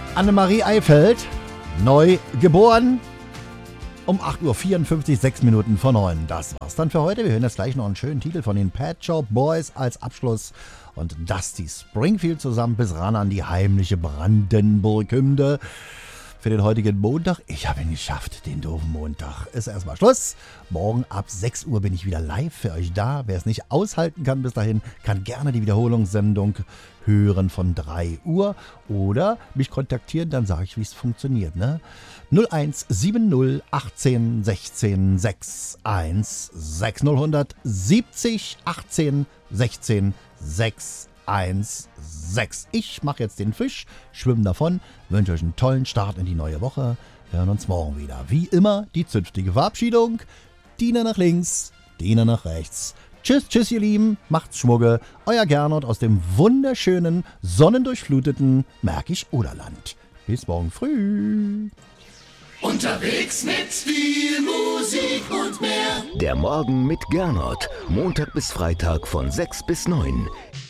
Annemarie Eifeld, neu geboren, um 8:54 Uhr, 6 Minuten vor 9. Das war's dann für heute. Wir hören jetzt gleich noch einen schönen Titel von den Pet Shop Boys als Abschluss. Und Dusty Springfield zusammen bis ran an die heimliche Brandenburg-Hymne für den heutigen Montag. Ich habe ihn geschafft, den doofen Montag. Ist erstmal Schluss. Morgen ab 6 Uhr bin ich wieder live für euch da. Wer es nicht aushalten kann bis dahin, kann gerne die Wiederholungssendung hören von 3 Uhr oder mich kontaktieren, dann sage ich, wie es funktioniert. Ne? 0170 18 16 61 60 70 18 16 616. Ich mache jetzt den Fisch, schwimme davon, wünsche euch einen tollen Start in die neue Woche. Wir hören uns morgen wieder. Wie immer die zünftige Verabschiedung. Diener nach links, Diener nach rechts. Tschüss, tschüss ihr Lieben, macht's Schmugge. Euer Gernot aus dem wunderschönen, sonnendurchfluteten Märkisch-Oderland. Bis morgen früh. Unterwegs mit viel Musik und mehr. Der Morgen mit Gernot. Montag bis Freitag von 6 bis 9.